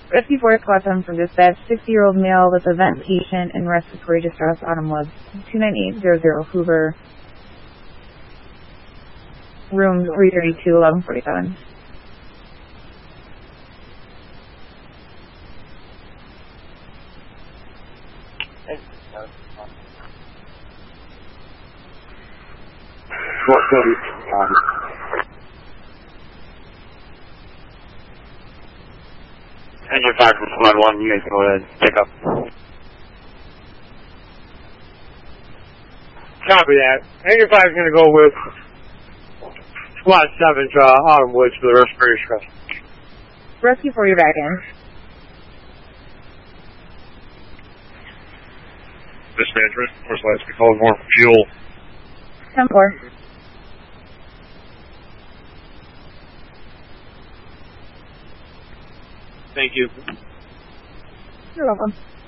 Rescue 4 Quantum from dispatch, 60-year-old male with a vent patient in respiratory distress, Autumn Woods, 29800 Hoover, room 332, 1147. What code? 5 from Squad 1, you guys go ahead, pick up. Copy that. Hangar 5 is going to go with Squad 7 to Autumn Woods for the respiratory distress. Rescue 4, you're back in. This management, course lights, we call more fuel. 10-4. Thank you. You're welcome.